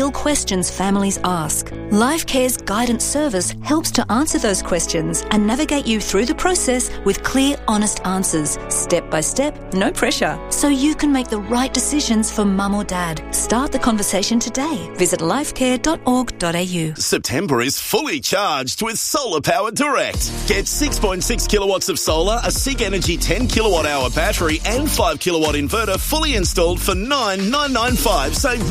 questions families ask. LifeCare's guidance service helps to answer those questions and navigate you through the process with clear, honest answers, step by step, no pressure, so you can make the right decisions for mum or dad. Start the conversation today. Visit lifecare.org.au. September is fully charged with Solar Power Direct. Get 6.6 kilowatts of solar, a SIG Energy 10 kilowatt hour battery and 5 kilowatt inverter fully installed for $9,995. Save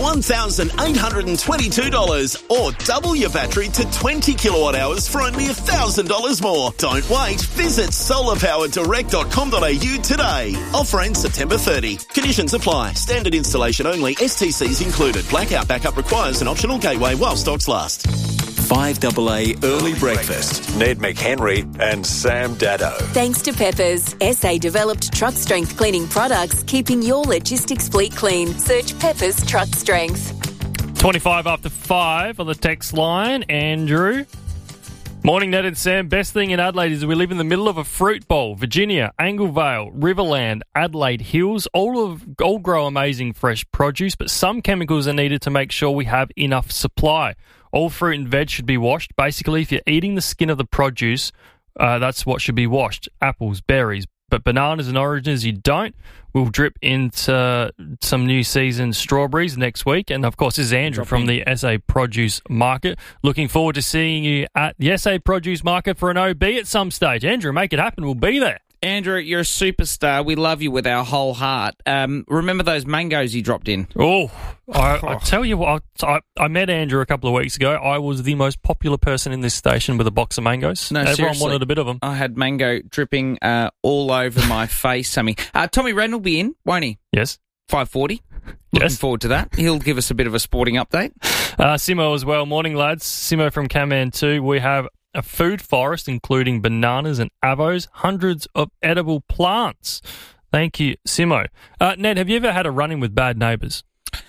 $1,822 or double your battery to 20 kilowatt hours for only $1,000 more. Don't wait. Visit solarpowerdirect.com.au today. Offer ends September 30. Conditions apply. Standard installation only. STCs included. Blackout backup requires an optional gateway while stocks last. 5AA Early Breakfast. Ned McHenry and Sam Daddo. Thanks to Peppers, SA developed truck strength cleaning products, keeping your logistics fleet clean. Search Peppers Truck Strength. 25 after 5 on the text line. Andrew. Morning, Ned and Sam. Best thing in Adelaide is we live in the middle of a fruit bowl. Virginia, Anglevale, Riverland, Adelaide Hills, all grow amazing fresh produce, but some chemicals are needed to make sure we have enough supply. All fruit and veg should be washed. Basically, if you're eating the skin of the produce, that's what should be washed. Apples, berries, but bananas and oranges you don't. We'll drip into some new season strawberries next week. And, of course, this is Andrew from the SA Produce Market. Looking forward to seeing you at the SA Produce Market for an OB at some stage. Andrew, make it happen. We'll be there. Andrew, you're a superstar. We love you with our whole heart. Remember those mangoes you dropped in? Oh, I tell you what, I met Andrew a couple of weeks ago. I was the most popular person in this station with a box of mangoes. No, everyone seriously, wanted a bit of them. I had mango dripping all over my face, Sammy. Tommy Wren will be in, won't he? Yes. 5:40. Looking forward to that. He'll give us a bit of a sporting update. Simo as well. Morning, lads. Simo from Kaman too. We have a food forest including bananas and avos, hundreds of edible plants. Thank you, Simo. Ned, have you ever had a run-in with bad neighbours?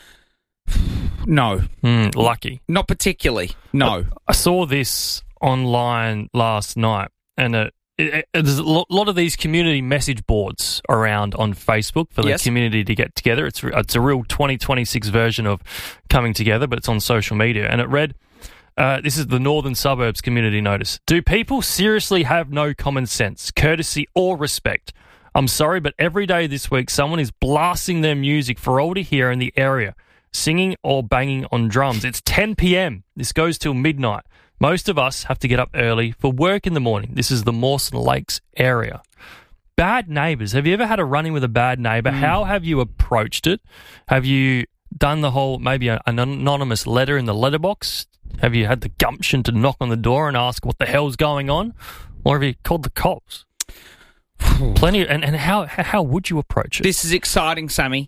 No. Lucky. Not particularly, no. I saw this online last night, and there's a lot of these community message boards around on Facebook for the community to get together. It's a real 2026 version of coming together, but it's on social media. And it read, this is the Northern Suburbs community notice. Do people seriously have no common sense, courtesy or respect? I'm sorry, but every day this week someone is blasting their music for all to hear in the area, singing or banging on drums. It's 10 p.m. This goes till midnight. Most of us have to get up early for work in the morning. This is the Mawson Lakes area. Bad neighbours. Have you ever had a run-in with a bad neighbour? How have you approached it? Have you done the whole, maybe an anonymous letter in the letterbox? Have you had the gumption to knock on the door and ask what the hell's going on? Or have you called the cops? Plenty. And how would you approach it? This is exciting, Sammy.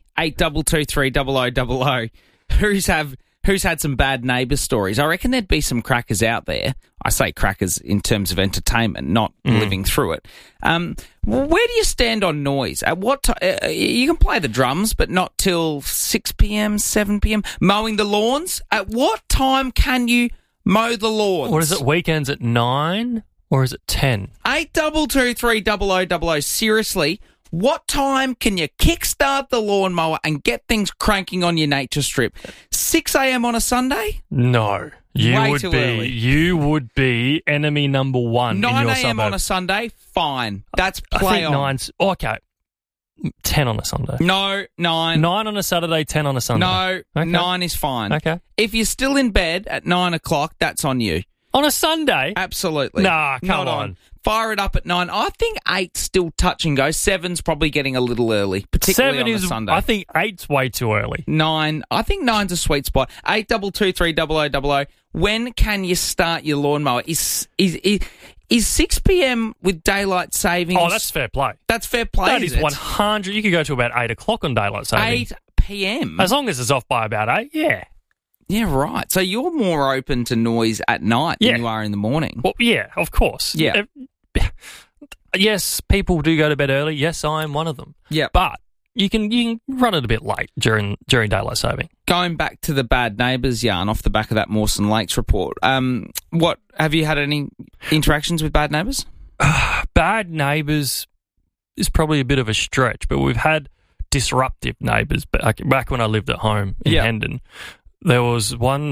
8223 0000. Who's had some bad neighbour stories? I reckon there'd be some crackers out there. I say crackers in terms of entertainment, not living through it. Where do you stand on noise? At what time? You can play the drums, but not till 6 p.m, 7 p.m. Mowing the lawns? At what time can you mow the lawns? Or is it weekends at 9 or is it 10? 8223 0000. Seriously, what time can you kickstart the lawnmower and get things cranking on your nature strip? 6 a.m. on a Sunday? No. You would be enemy number one in your suburb. 9 a.m. on a Sunday? Fine. That's play on. I think 9's... Okay. 10 on a Sunday. No, 9. 9 on a Saturday, 10 on a Sunday. No, okay. 9 is fine. Okay. If you're still in bed at 9 o'clock, that's on you. On a Sunday? Absolutely. Nah, come on. Fire it up at 9. I think 8's still touch and go. 7's probably getting a little early, particularly on a Sunday. I think 8's way too early. 9. I think 9's a sweet spot. 8223 0000. When can you start your lawnmower? Is 6 p.m. with daylight savings? Oh, that's fair play. That's fair play. That is 100. You could go to about 8 o'clock on daylight savings. 8 p.m. As long as it's off by about 8. Yeah. Yeah, right. So you're more open to noise at night than you are in the morning. Well, yeah, of course. Yeah. Yes, people do go to bed early. Yes, I am one of them. Yeah. But you can run it a bit late during daylight saving. Going back to the bad neighbours yarn off the back of that Mawson Lakes report, what have you had any interactions with bad neighbours? Bad neighbours is probably a bit of a stretch, but we've had disruptive neighbours back when I lived at home in Hendon. There was one